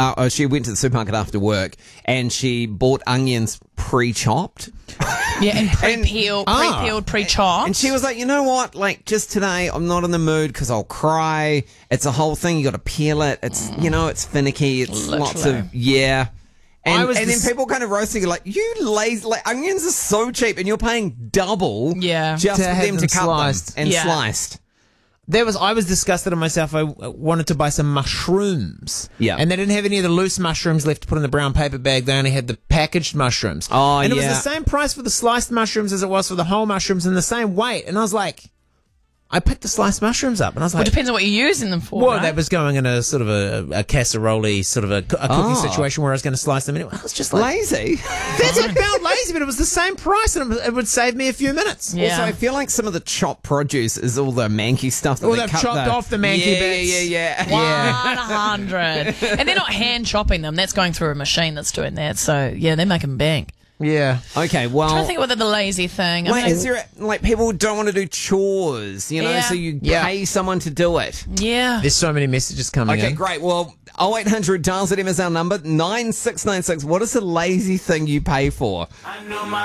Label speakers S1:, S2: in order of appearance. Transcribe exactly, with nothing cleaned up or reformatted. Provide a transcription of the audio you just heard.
S1: uh, oh, she went to the supermarket after work and she bought onions pre-chopped.
S2: Yeah, and pre-peeled,
S1: And- ah.
S2: pre-peeled, pre-chopped.
S1: And she was like, you know what? Like, just today, I'm not in the mood because I'll cry. It's a whole thing. You got to peel it. It's, you know, it's finicky. It's
S2: Literally.
S1: lots of, yeah. And,
S3: I was
S1: and
S3: the
S1: then
S3: s-
S1: people kind of roasting you like, you lazy, like, onions are so cheap and you're paying double
S2: Yeah.
S1: just
S3: To
S1: for
S3: have
S1: them to
S3: them
S1: cut
S3: sliced.
S1: them and
S2: Yeah.
S1: sliced.
S3: There was, I was disgusted at myself. I uh, wanted to buy some mushrooms.
S1: Yeah.
S3: And they didn't have any of the loose mushrooms left to put in the brown paper bag. They only had the packaged mushrooms.
S1: Oh,
S3: and it
S1: yeah.
S3: was the same price for the sliced mushrooms as it was for the whole mushrooms and the same weight. And I was like, I picked the sliced mushrooms up and I was
S2: Well,
S3: like,
S2: it depends on what you're using them for.
S3: well,
S2: right?
S3: that was going in a sort of a, a casserole sort of a, a cooking
S1: Oh.
S3: situation where I was going to slice them. And it was just like,
S1: Lazy.
S3: that's what felt lazy, but it was the same price and it, was- it would save me a few minutes.
S2: Yeah.
S1: Also, I feel like some of the chopped produce is all the manky stuff. That
S3: Oh,
S1: they
S3: they've
S1: cut
S3: chopped
S1: the-
S3: off the manky
S1: yeah,
S3: bits.
S1: Yeah, yeah, yeah.
S2: one hundred. And they're not hand chopping them. That's going through a machine that's doing that. So, yeah, they're making bank.
S3: Yeah.
S1: Okay, well.
S2: I think about the lazy thing. I
S1: Like,
S2: mean,
S1: is there a- like people don't want to do chores, you know,
S2: Yeah.
S1: so you
S3: Yeah.
S1: pay someone to do it.
S2: yeah.
S3: There's so many messages coming
S1: Okay,
S3: in.
S1: great. Well, oh eight hundred Dials at M is our number nine six nine six. What is the lazy thing you pay for?